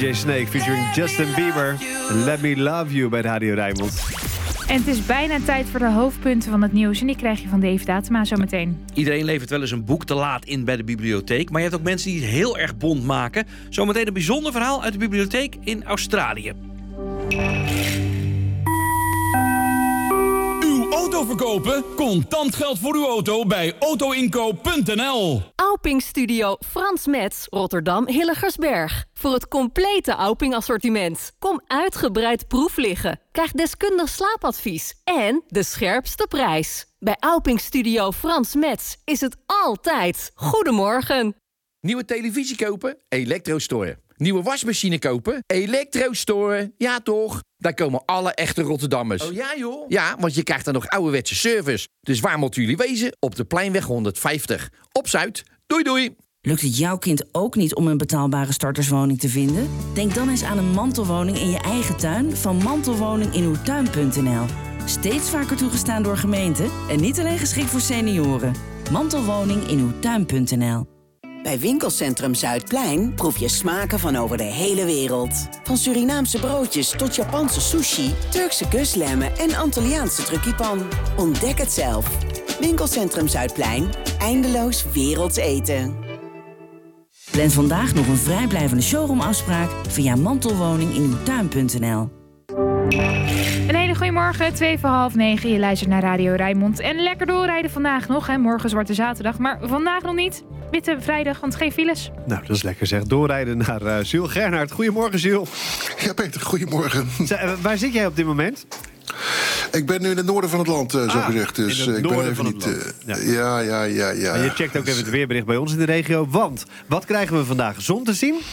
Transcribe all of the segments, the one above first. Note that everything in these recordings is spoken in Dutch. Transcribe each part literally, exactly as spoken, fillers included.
D J Snake featuring Justin Bieber. Let Me Love You bij Radio Rijnmond. En het is bijna tijd voor de hoofdpunten van het nieuws. En die krijg je van Dave Datema zo meteen. Iedereen levert wel eens een boek te laat in bij de bibliotheek. Maar je hebt ook mensen die het heel erg bont maken. Zometeen een bijzonder verhaal uit de bibliotheek in Australië. Auto verkopen? Contant geld voor uw auto bij autoinkoop punt n l. Auping Studio Frans Metz, Rotterdam Hilligersberg. Voor het complete Auping assortiment. Kom uitgebreid proef liggen. Krijg deskundig slaapadvies. En de scherpste prijs. Bij Auping Studio Frans Metz is het altijd Goedemorgen. Nieuwe televisie kopen? Elektrostore. Nieuwe wasmachine kopen? Elektrostore. Ja toch? Daar komen alle echte Rotterdammers. Oh ja, joh? Ja, want je krijgt dan nog ouderwetse service. Dus waar moeten jullie wezen? Op de Pleinweg honderdvijftig. Op Zuid. Doei doei. Lukt het jouw kind ook niet om een betaalbare starterswoning te vinden? Denk dan eens aan een mantelwoning in je eigen tuin van mantelwoning in uw tuin punt n l. Steeds vaker toegestaan door gemeenten en niet alleen geschikt voor senioren. Mantelwoning in uw tuin punt n l. Bij Winkelcentrum Zuidplein proef je smaken van over de hele wereld. Van Surinaamse broodjes tot Japanse sushi, Turkse kuslemmen en Antilliaanse truckipan. Ontdek het zelf. Winkelcentrum Zuidplein. Eindeloos werelds eten. Plan vandaag nog een vrijblijvende showroomafspraak via mantelwoning in uw tuin punt n l. Een hele goede morgen, twee voor half negen. Je luistert naar Radio Rijnmond. En lekker doorrijden vandaag nog. Hè. Morgen Zwarte Zaterdag, maar vandaag nog niet. Witte vrijdag, want geen files. Nou, dat is lekker zeg. Doorrijden naar uh, Jules Gernaert. Goedemorgen, Jules. Ja, Peter, goedemorgen. Z- uh, waar zit jij op dit moment? Ik ben nu in het noorden van het land, uh, zo ah, gezegd. Dus in het ik ben noorden even van niet. het land. Uh, ja. ja, ja, ja, ja. Maar je checkt ook even het weerbericht bij ons in de regio. Want, wat krijgen we vandaag? Zon te zien?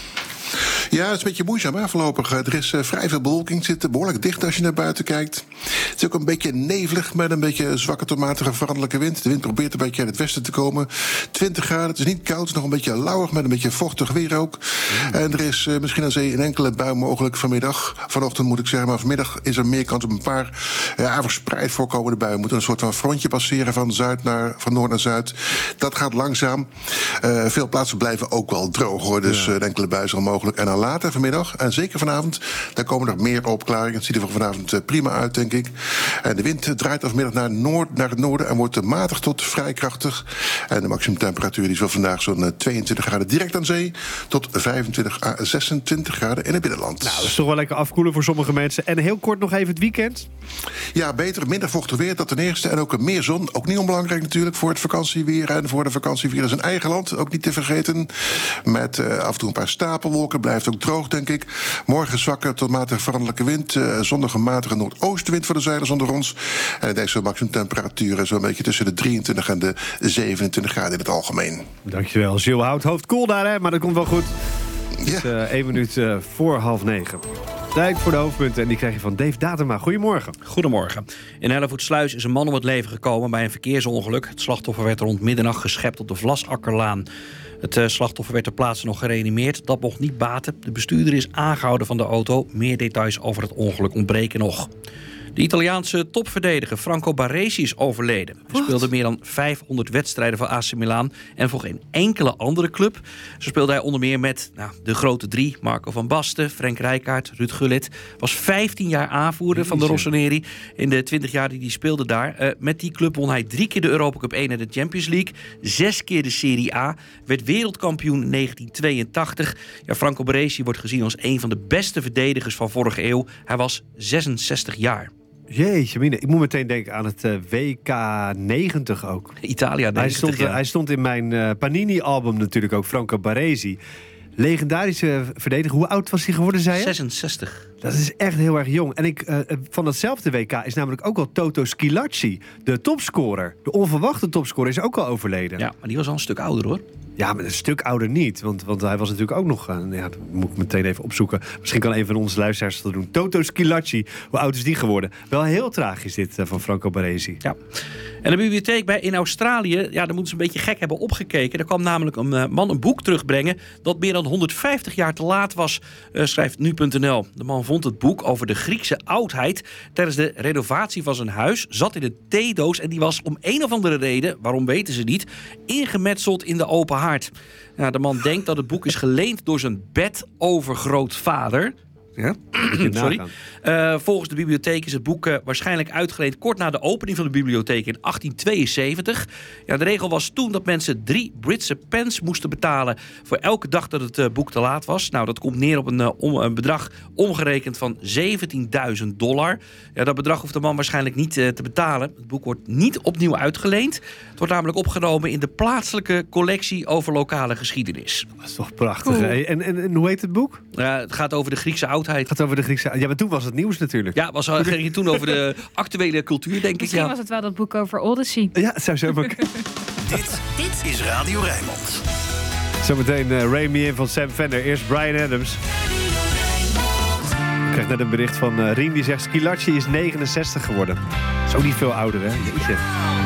Ja, het is een beetje moeizaam hè, voorlopig. Er is uh, vrij veel bewolking, zit behoorlijk dicht als je naar buiten kijkt. Het is ook een beetje nevelig met een beetje zwakke tot matige veranderlijke wind. De wind probeert een beetje uit het westen te komen. twintig graden, het is niet koud, het is nog een beetje lauwig met een beetje vochtig weer ook. Mm. En er is uh, misschien aan zee een enkele bui mogelijk vanmiddag. Vanochtend moet ik zeggen, maar vanmiddag is er meer kans op een paar ja, verspreid voorkomende buien. We moeten een soort van frontje passeren van, zuid naar, van noord naar zuid. Dat gaat langzaam. Uh, veel plaatsen blijven ook wel droog hoor, dus ja. uh, een enkele bui zal mogelijk. En dan later vanmiddag, en zeker vanavond, daar komen er meer opklaringen. Het ziet er vanavond uh, prima uit, denk ik. En de wind draait vanmiddag naar, noord, naar het noorden en wordt matig tot vrij krachtig. En de maximumtemperatuur die is wel vandaag zo'n uh, tweeëntwintig graden direct aan zee, tot vijfentwintig à zesentwintig graden in het binnenland. Nou, dat is toch wel lekker afkoelen voor sommige mensen. En heel kort nog even het weekend. Ja, beter, minder vochtig weer, dat ten eerste. En ook meer zon, ook niet onbelangrijk natuurlijk voor het vakantieweer en voor de vakantievirus in eigen land, ook niet te vergeten. Met uh, af en toe een paar stapelwolken, blijft ook droog, denk ik. Morgen zwakke tot matige veranderlijke wind. Uh, zondag een matige noordoostenwind voor de zeilers onder ons. En ik denk zo'n maximumtemperatuur zo'n beetje tussen de drieëntwintig en de zevenentwintig graden in het algemeen. Dankjewel, Gilles. Houdt hoofd koel daar, hè? Maar dat komt wel goed. Het is uh, één minuut uh, voor half negen. Tijd voor de hoofdpunten en die krijg je van Dave Datema. Goedemorgen. Goedemorgen. In Hellevoetsluis is een man om het leven gekomen bij een verkeersongeluk. Het slachtoffer werd rond middernacht geschept op de Vlasakkerlaan. Het uh, slachtoffer werd ter plaatse nog gereanimeerd. Dat mocht niet baten. De bestuurder is aangehouden van de auto. Meer details over het ongeluk ontbreken nog. De Italiaanse topverdediger Franco Baresi is overleden. Hij speelde meer dan vijfhonderd wedstrijden voor A C Milan en voor geen enkele andere club. Zo speelde hij onder meer met nou, de grote drie. Marco van Basten, Frank Rijkaard, Ruud Gullit. Was vijftien jaar aanvoerder van de Rossoneri in de twintig jaar die hij speelde daar. Uh, met die club won hij drie keer de Europa Cup één en de Champions League. Zes keer de Serie A. Werd wereldkampioen in negentien tweeëntachtig. Ja, Franco Baresi wordt gezien als een van de beste verdedigers van vorige eeuw. Hij was zesenzestig jaar. Jeetje mine, ik moet meteen denken aan het uh, W K negentig ook. Italia negentig, hij stond, ja. hij stond in mijn uh, Panini-album natuurlijk ook, Franco Baresi. Legendarische verdediger. Hoe oud was hij geworden, zei je? zesenzestig. Dat is echt heel erg jong. En ik, uh, van datzelfde W K is namelijk ook al Toto Schillaci, de topscorer. De onverwachte topscorer is ook al overleden. Ja, maar die was al een stuk ouder, hoor. Ja, maar een stuk ouder niet. Want, want hij was natuurlijk ook nog... Uh, ja, dat moet ik meteen even opzoeken. Misschien kan een van onze luisteraars dat doen. Toto Schillaci. Hoe oud is die geworden? Wel heel tragisch dit uh, van Franco Baresi. Ja. En de bibliotheek bij in Australië, ja, daar moeten ze een beetje gek hebben opgekeken. Er kwam namelijk een uh, man een boek terugbrengen dat meer dan honderdvijftig jaar te laat was, uh, schrijft nu punt n l. De man vond het boek over de Griekse oudheid tijdens de renovatie van zijn huis, zat in een theedoos en die was om een of andere reden, waarom weten ze niet, ingemetseld in de open haard. Ja, de man denkt dat het boek is geleend door zijn bedovergrootvader. Ja? Sorry. Uh, volgens de bibliotheek is het boek uh, waarschijnlijk uitgeleend kort na de opening van de bibliotheek in achttien tweeënzeventig. Ja, de regel was toen dat mensen drie Britse pence moesten betalen voor elke dag dat het uh, boek te laat was. Nou, dat komt neer op een, uh, om, een bedrag omgerekend van zeventienduizend dollar. Ja, dat bedrag hoeft de man waarschijnlijk niet uh, te betalen. Het boek wordt niet opnieuw uitgeleend. Het wordt namelijk opgenomen in de plaatselijke collectie over lokale geschiedenis. Dat is toch prachtig, cool. hè? En, en, en hoe heet het boek? Uh, het gaat over de Griekse oudheid. Het gaat over de Griekse... Ja, maar toen was het nieuws natuurlijk. Ja, was, ging het toen over de actuele cultuur, denk ik. Misschien ja. was het wel dat boek over Odyssey. Ja, het zou zo maar... dit, dit is Radio Rijnmond. Zometeen uh, Ray Me In van Sam Fender. Eerst Bryan Adams. Ik krijg net een bericht van uh, Rien die zegt... Schillaci is negenenzestig geworden. Zo niet veel ouder, hè? Jeetje.